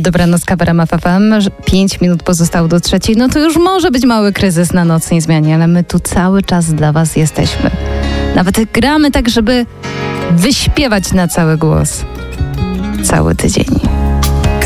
Dobranoc, KRMF FM. 5 minut pozostało do 3:00. No to już może być mały kryzys na nocnej zmianie, ale my tu cały czas dla was jesteśmy. Nawet gramy tak, żeby wyśpiewać na cały głos. Cały tydzień.